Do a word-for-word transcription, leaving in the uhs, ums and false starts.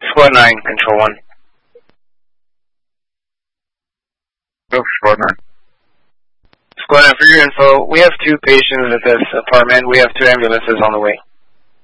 Squad nine, Control one. Go for Squad nine. Squad nine, for your info, we have two patients at this apartment. We have two ambulances on the way.